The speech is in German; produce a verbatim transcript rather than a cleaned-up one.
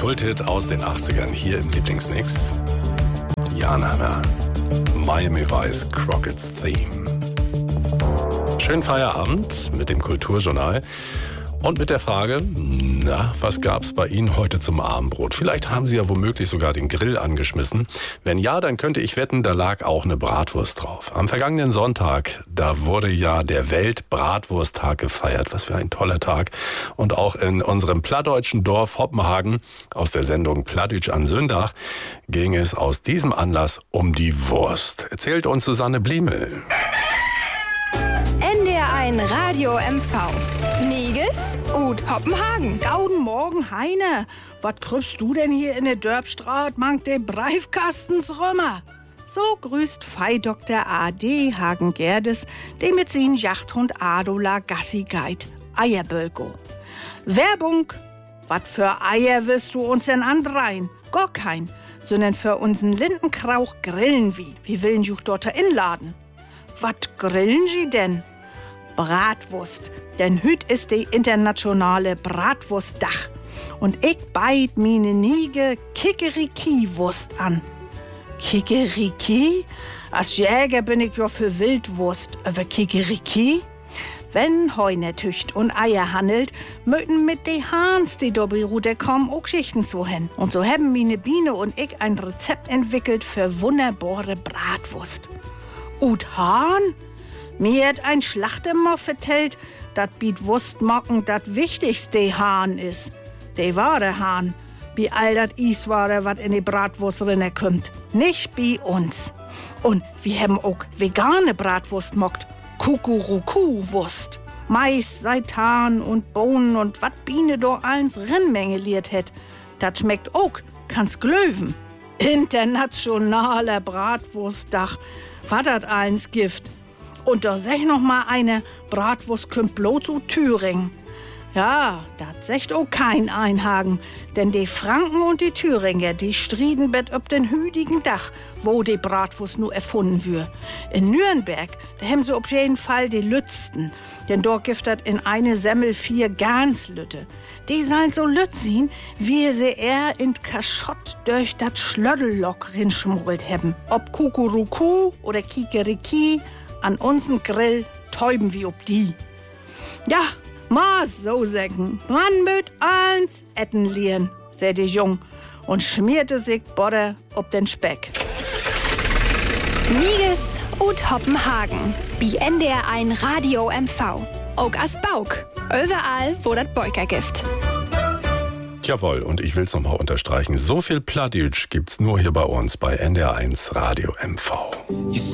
Kulthit aus den achtzigern hier im Lieblingsmix. Jan Hammer, Miami Vice Crockett's Theme. Schönen Feierabend mit dem Kulturjournal und mit der Frage, na, was gab's bei Ihnen heute zum Abendbrot? Vielleicht haben Sie ja womöglich sogar den Grill angeschmissen. Wenn ja, dann könnte ich wetten, da lag auch eine Bratwurst drauf. Am vergangenen Sonntag, da wurde ja der Welt-Bratwursttag gefeiert. Was für ein toller Tag. Und auch in unserem plattdeutschen Dorf Hoppenhagen aus der Sendung Plattdeutsch an Sündach ging es aus diesem Anlass um die Wurst. Erzählt uns Susanne Bliemel. N D R eins Radio M V. Niges und Hoppenhagen. Gauden Morgen, Heine. Was kriegst du denn hier in der Dörpstraat? Mangt de Breifkastens römer? So grüßt Fei Doktor A D Hagen Gerdes, der mit sin Jachthund Adola Gassi geit. Eierbölko. Werbung. Wat für Eier wirst du uns denn andrein? Gar kein, sondern für unseren Lindenkrauch grillen wie. Wie willen juch dort inladen? Wat grillen sie denn? Bratwurst, denn hüt ist die internationale Bratwurstdach. Und ich beit mine Niege Kikeriki-Wurst an. Kikeriki? Als Jäger bin ich ja für Wildwurst, aber Kikeriki? Wenn Heune tücht und Eier handelt, möchten mit de Hahns, die dobi Rute kommen, auch Schichten zu hen. Und so haben mine Biene und ich ein Rezept entwickelt für wunderbare Bratwurst. Und Hahn? Mir hat ein Schlachtemmer vertellt, dat biet Wurstmocken dat wichtigste Hahn is. De wahre Hahn, wie all dat Isware, wat in die Bratwurst rinne kommt. Nicht bi uns. Und wir haben auch vegane Bratwurst mockt. Kukuruku-Wurst. Mais, Seitan und Bohnen und wat Biene do allens Rennmenge liert het. Dat schmeckt auch, kann's glöwen. Internationaler Bratwurstdach. Wat dat allens Gift. Und da sag noch mal eine, Bratwurst kümmt bloß zu Thüringen. Ja, dat secht auch kein Einhagen, denn die Franken und die Thüringer, die strieden bet ob den hüdigen Dach, wo die Bratwurst nur erfunden wür. In Nürnberg, da haben sie auf jeden Fall die Lützten, denn dort gibt dat in eine Semmel vier Ganslütte. Die sollen so lütt sein, wie sie eher in Kaschott durch dat Schlöddellock rinschmuggelt haben. Ob Kukuruku oder Kikeriki, an unseren Grill täuben wie ob die. Ja, ma so sägen, man möt eins etten lieren, seh die Jung und schmierte sich Butter ob den Speck. Niges und Hoppenhagen. Bi N D R eins Radio M V. Auch as Bauk. Überall, wo dat Beuker gibt. Jawohl, und ich will's nochmal unterstreichen. So viel Plattdeutsch gibt's nur hier bei uns bei N D R eins Radio M V.